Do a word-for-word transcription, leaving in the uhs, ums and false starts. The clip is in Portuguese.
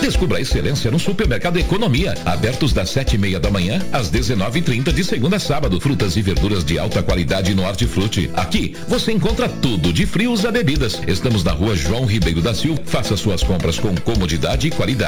Descubra a excelência no Supermercado Economia, abertos das sete e meia da manhã às dezenove e trinta de segunda a sábado. Frutas e verduras de alta qualidade no Hortifruti. Aqui você encontra tudo de frios a bebidas. Estamos na rua João Ribeiro da Silva. Faça suas compras com comodidade e qualidade.